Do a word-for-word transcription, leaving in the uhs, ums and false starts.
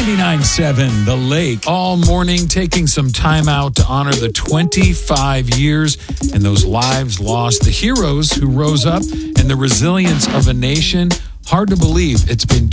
ninety-nine point seven The Lake. All morning taking some time out to honor the twenty-five years and those lives lost, the heroes who rose up, and the resilience of a nation. Hard to believe it's been